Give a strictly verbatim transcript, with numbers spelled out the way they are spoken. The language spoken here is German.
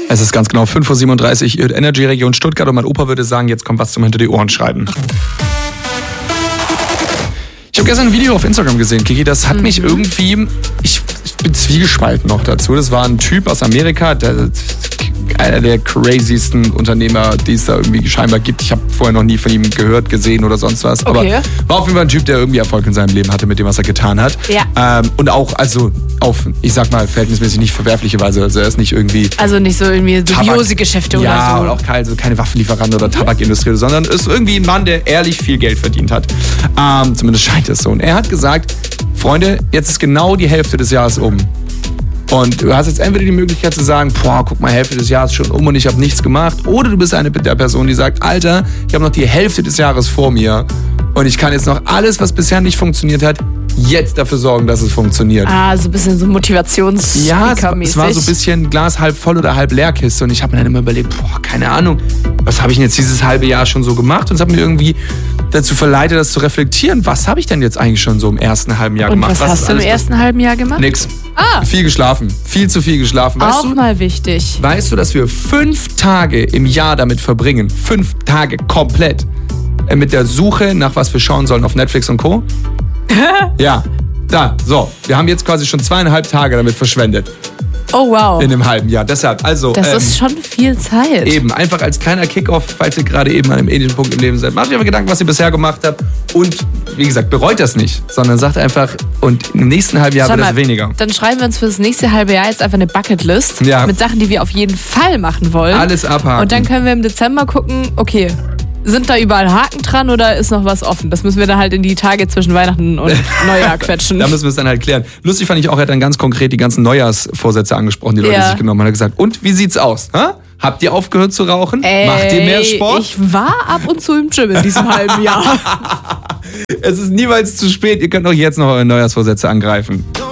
Es ist ganz genau fünf Uhr siebenunddreißig, ihr hört Energy Region Stuttgart und mein Opa würde sagen, jetzt kommt was zum Hinter die Ohren schreiben. Ich habe gestern ein Video auf Instagram gesehen, Kiki, das hat mhm. mich irgendwie, ich, ich bin zwiegespalten noch dazu. Das war ein Typ aus Amerika, der, einer der craziesten Unternehmer, die es da irgendwie scheinbar gibt. Ich habe vorher noch nie von ihm gehört, gesehen oder sonst was. Okay. Aber war auf jeden Fall ein Typ, der irgendwie Erfolg in seinem Leben hatte mit dem, was er getan hat. Ja. Ähm, und auch, also auf, ich sag mal, verhältnismäßig nicht verwerfliche Weise. Also er ist nicht irgendwie... Also nicht so irgendwie dubiose Geschäfte oder so. Ja, und auch keine, also keine Waffenlieferant oder Tabakindustrie, sondern ist irgendwie ein Mann, der ehrlich viel Geld verdient hat. Ähm, zumindest scheint es so. Und er hat gesagt, Freunde, jetzt ist genau die Hälfte des Jahres um. Und du hast jetzt entweder die Möglichkeit zu sagen, boah, guck mal, Hälfte des Jahres schon um und ich habe nichts gemacht. Oder du bist eine der Personen, die sagt, Alter, ich habe noch die Hälfte des Jahres vor mir und ich kann jetzt noch alles, was bisher nicht funktioniert hat, jetzt dafür sorgen, dass es funktioniert. Ah, so ein bisschen so motivations Ja, es, es war so ein bisschen Glas halb voll oder halb leer Kiste und ich habe mir dann immer überlegt, boah, keine Ahnung, was habe ich denn jetzt dieses halbe Jahr schon so gemacht? Und es hat mir irgendwie dazu verleitet, das zu reflektieren. Was habe ich denn jetzt eigentlich schon so im ersten halben Jahr und gemacht? Was, was hast du im ersten das? halben Jahr gemacht? Nix. Ah. Viel geschlafen. Viel zu viel geschlafen. Weißt Auch du, mal wichtig. Weißt du, dass wir fünf Tage im Jahr damit verbringen, fünf Tage komplett, äh, mit der Suche nach was wir schauen sollen auf Netflix und Co.? Ja. Da, so. Wir haben jetzt quasi schon zweieinhalb Tage damit verschwendet. Oh, wow. In einem halben Jahr. Deshalb, also... Das ähm, ist schon viel Zeit. Eben, einfach als kleiner Kickoff, falls ihr gerade eben an einem ähnlichen Punkt im Leben seid. Macht euch aber Gedanken, was ihr bisher gemacht habt. Und, wie gesagt, bereut das nicht. Sondern sagt einfach, und im nächsten halben Jahr Schau wird das mal, weniger. Dann schreiben wir uns für das nächste halbe Jahr jetzt einfach eine Bucketlist. Ja. Mit Sachen, die wir auf jeden Fall machen wollen. Alles abhaken. Und dann können wir im Dezember gucken, okay, sind da überall Haken dran oder ist noch was offen? Das müssen wir dann halt in die Tage zwischen Weihnachten und Neujahr quetschen. Da müssen wir es dann halt klären. Lustig fand ich auch, er hat dann ganz konkret die ganzen Neujahrsvorsätze angesprochen, die Leute Ja. sich genommen haben. Er hat gesagt, und wie sieht's aus? Ha? Habt ihr aufgehört zu rauchen? Ey, Macht ihr mehr Sport? Ich war ab und zu im Gym in diesem halben Jahr. Es ist niemals zu spät. Ihr könnt auch jetzt noch eure Neujahrsvorsätze angreifen.